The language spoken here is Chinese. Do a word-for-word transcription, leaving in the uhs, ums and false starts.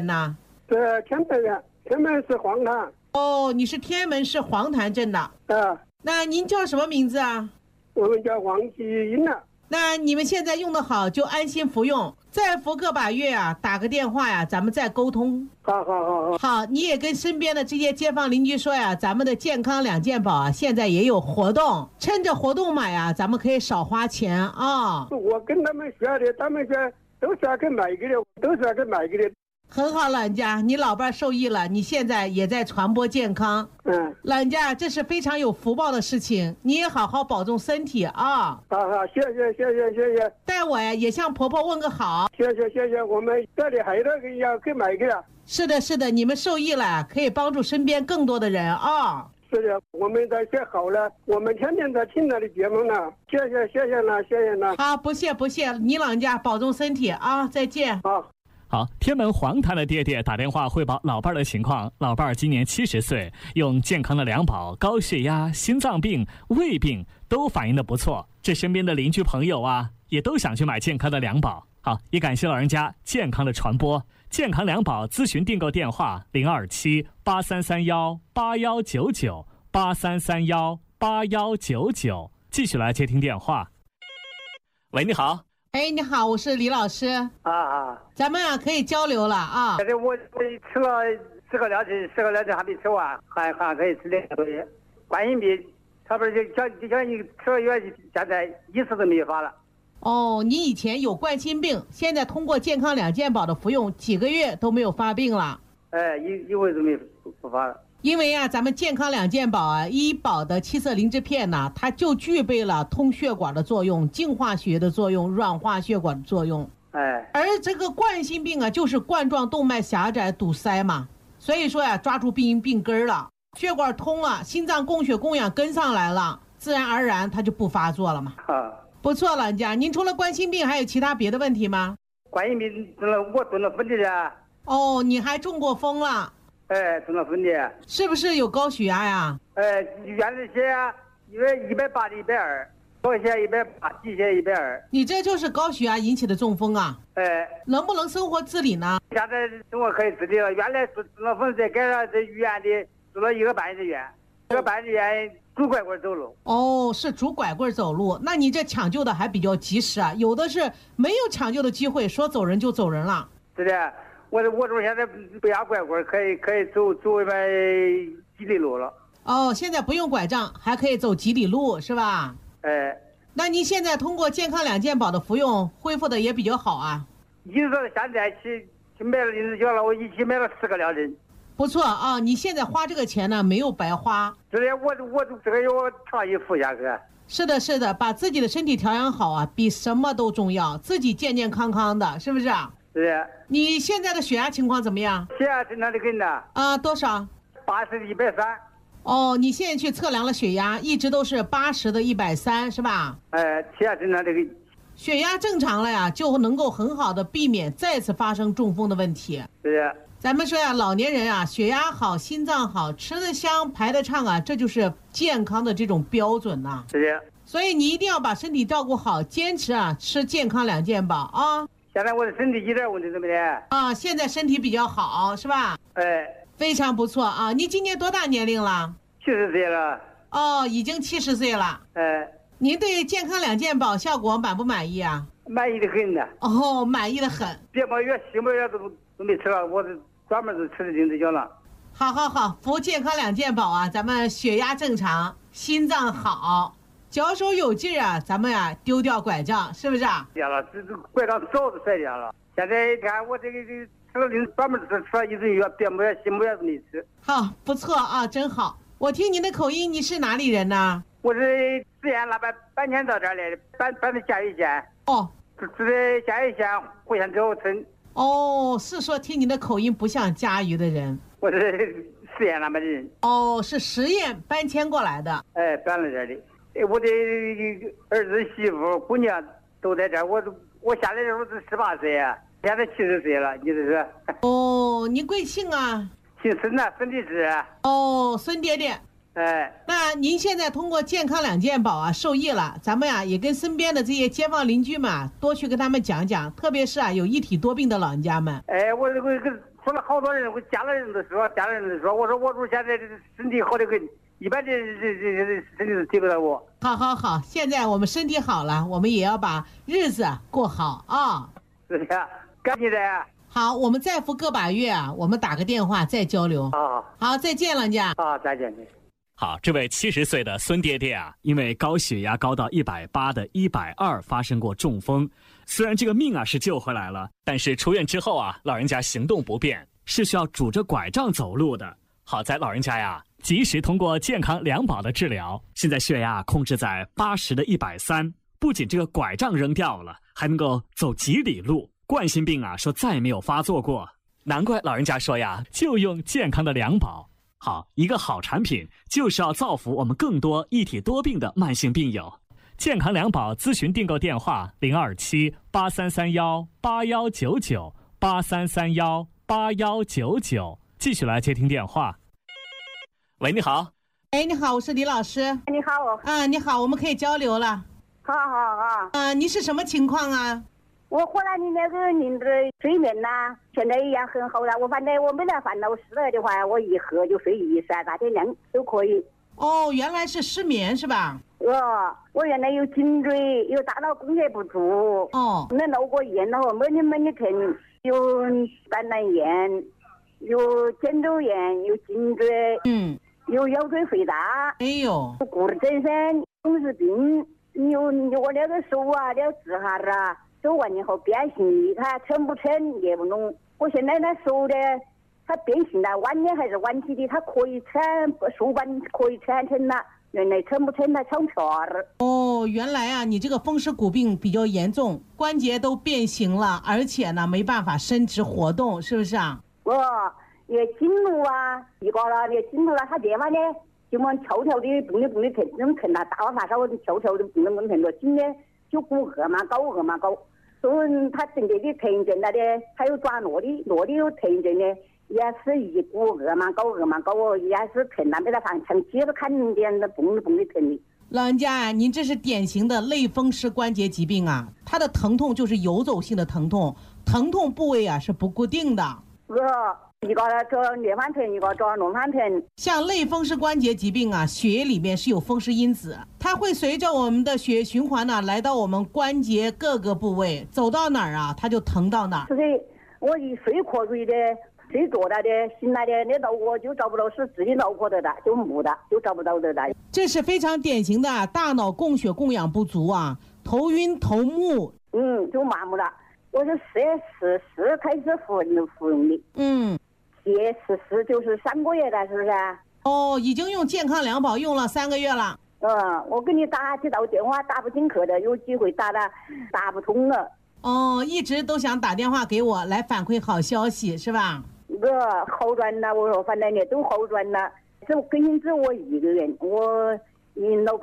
呢？ 是天门人，天门市黄潭。 哦，你是天门市黄潭镇的。 啊。 那您叫什么名字啊？ 我们叫王继英呢。 那你们现在用得好，就安心服用，再服个把月啊，打个电话呀，咱们再沟通。 好好好好。 好，你也跟身边的这些街坊邻居说呀，咱们的健康两件宝啊，现在也有活动，趁着活动买呀，咱们可以少花钱啊。 我跟他们学的，他们说都是要给买一个的，都是要给买一个的。 很好，老人家，你老伴受益了，你现在也在传播健康。 嗯， 老人家，这是非常有福报的事情，你也好好保重身体啊。 好好，谢谢谢谢谢谢。 带我呀，也向婆婆问个好。 谢谢谢谢，我们这里还有那个要给买一个。 是的，是的，你们受益了，可以帮助身边更多的人啊。 是的，我们在学好了，我们天天在听他的节目呢。谢谢谢谢了，谢谢了。 好，不谢不谢，你老人家保重身体啊，再见。 好。 好，天门黄潭的爹爹打电话汇报老伴儿的情况。老伴儿今年七十岁，用健康的两宝，高血压、心脏病、胃病都反应的不错。这身边的邻居朋友啊，也都想去买健康的两宝。好，也感谢老人家健康的传播。健康两宝咨询订购电话：零二七八三三幺八幺九九八三三幺八幺九九。继续来接听电话。喂，你好。 哎，你好，我是李老师。 啊啊， 咱们啊可以交流了啊。 现在我我吃了十个疗程，十个疗程还没吃完，还还可以吃两个多月。冠心病，差不多就叫就叫你吃了药，现在一次都没有发了。 哦，你以前有冠心病，现在通过健康两件宝的服用，几个月都没有发病了。 哎，一一回都没不发了。 因为啊，咱们健康两件宝啊，医保的七色灵芝片呢，它就具备了通血管的作用、净化血液的作用、软化血管的作用。 哎， 而这个冠心病啊，就是冠状动脉狭窄堵塞嘛，所以说呀，抓住病因病根了，血管通了，心脏供血供氧跟上来了，自然而然它就不发作了嘛。 啊， 不错，老人家，您除了冠心病还有其他别的问题吗？ 冠心病中了，我中了风的呀。 哦，你还中过风了？ 哎，中了风的。 是不是有高血压呀？ 哎，原来血压一百一百八的一百二，高血压一百八，低血压一百二。 你这就是高血压引起的中风啊！ 哎， 能不能生活自理呢？ 现在生活可以自理了。原来中了风在改了在医院的住了一个半月的院，一个半月院拄拐棍走路。 哦，是拄拐棍走路，那你这抢救的还比较及时啊。有的是没有抢救的机会，说走人就走人了。 是的。我我这现在不压拐棍，可以可以走走一百几里路了。 哦，现在不用拐杖，还可以走几里路，是吧？ 哎， 那您现在通过健康两件宝的服用，恢复的也比较好啊。 一直到现在去去买了临时药了，我一起买了十个疗程。 不错啊，你现在花这个钱呢，没有白花。 是的，我我这个药长期服下去。 是的，是的，把自己的身体调养好啊，比什么都重要。自己健健康康的，是不是啊？ 是的。 你现在的血压情况怎么样？ 血压正常的很呢。 啊，多少？ 八十一百三。 哦，你现在去测量了血压，一直都是八十的一百三，是吧？ 哎，血压正常的很。 血压正常了呀，就能够很好的避免再次发生中风的问题。 是的。 咱们说呀，老年人啊，血压好，心脏好，吃得香，排得畅啊，这就是健康的这种标准呐、啊。 是的。 所以你一定要把身体照顾好，坚持啊吃健康两件宝啊。 现在我的身体一点问题都没得啊，现在身体比较好，是吧？ 哎， 非常不错啊！你今年多大年龄了？ 七十岁了。 哦，已经七十岁了。 哎， 您对健康两件宝效果满不满意啊？ 满意的很呢。 哦，满意的很。 别毛药、西毛药都都没吃了，我是专门是吃的灵芝胶囊。 好好好，服健康两件宝啊，咱们血压正常，心脏好。脚手有劲啊，咱们啊丢掉拐杖，是不是啊？ 掉了，这这拐杖早就甩掉了。现在你看我这个这个吃了零专门吃吃了一顿药，别木药、西木药都没吃。 好，不错啊，真好。我听您的口音，你是哪里人呢？ 我是西安那边搬迁到这儿来的，搬搬到嘉峪县。 哦， 是在嘉峪县回县之后村。 哦，是说听您的口音不像嘉峪的人。 我是实验那边的人。 哦，是实验搬迁过来的。 哎，搬了这里。我的儿子、媳妇、姑娘都在这儿。我我下来的时候是十八岁啊，现在七十岁了。你这是？ 哦，你贵姓啊？ 姓孙呐，孙律师。 哦，孙爹爹。 哎， 那您现在通过健康两件宝啊受益了，咱们呀、啊、也跟身边的这些街坊邻居们多去跟他们讲讲，特别是啊有一体多病的老人家们。 哎，我这个说了好多人，我家里人都说，家里人都说，我说我主现在身体好的很，一般的这这这身体都提不到我。 好好好，现在我们身体好了，我们也要把日子过好啊。 是的，感谢的。 好，我们再付个把月啊，我们打个电话再交流。 好， 好，再见了，家。 好，再见。 好，这位七十岁的孙爹爹啊，因为高血压高到一百八的一百二发生过中风，虽然这个命啊是救回来了，但是出院之后啊，老人家行动不便，是需要拄着拐杖走路的。好在老人家呀，及时通过健康两宝的治疗，现在血压控制在八十的一百三，不仅这个拐杖扔掉了，还能够走几里路。冠心病啊，说再没有发作过，难怪老人家说呀，就用健康的两宝。好，一个好产品就是要造福我们更多一体多病的慢性病友。健康两宝咨询订购电话零二七八三三幺八幺九九八三三幺八幺九九。继续来接听电话。喂，你好。 哎，你好，我是李老师。 你好。 啊，你好，我们可以交流了。 好好好。 啊，你是什么情况啊？ 我喝了你那个您的睡眠呐，现在也很好了。我反正我没得烦恼事了的话，我一喝就睡一三大天亮都可以。 哦，原来是失眠是吧？ 哦，我原来有颈椎，有大脑供血不足。 哦， 那闹过炎了，每天每天有肝囊炎，有肩周炎，有颈椎， 嗯， 有腰椎肥大， 哎呦， 骨质增生，风湿病，有我那个手啊，那指甲啊。手完以后变形，它撑不撑也不弄。我现在那手的，它变形了，弯的还是弯起的，它可以撑，手板可以撑撑了。原来撑不撑它撑片儿。 哦，原来啊，你这个风湿骨病比较严重，关节都变形了，而且呢没办法伸直活动，是不是啊？ 哦，也颈路啊，一个了，也颈路了，它这嘛呢，就么跳跳的蹦的蹦的疼，那么疼了，大把发烧跳跳的蹦的蹦疼了，今天就骨饿嘛高饿嘛高。所以他整个的疼症了的，还有转落的落的有疼症的，也是一股饿嘛高饿嘛高哦，也是疼了，被他放长期都看见的蹦的蹦的疼的。 老人家啊，您这是典型的类风湿关节疾病啊，它的疼痛就是游走性的疼痛，疼痛部位啊是不固定的。 哦，一个找热翻疼，一个找弄翻疼。 像类风湿关节疾病啊，血液里面是有风湿因子，它会随着我们的血液循环呢，来到我们关节各个部位，走到哪儿啊，它就疼到哪儿。 所以我一睡瞌睡的，睡着了的，醒来的，那脑壳就找不到是自己脑壳的了，就木的，就找不到的了。 这是非常典型的大脑供血供氧不足啊，头晕头目。 嗯，就麻木了。我是四月十四开始服服用的。 嗯。 也十四就是三个月了，是不是？ 哦，已经用健康两宝用了三个月了。 嗯，我给你打几道电话打不进去的，有机会打的打不通了。 哦，一直都想打电话给我来反馈好消息是吧？ 我好转了，我说反正也都好转了，只更新只我一个人，我你老。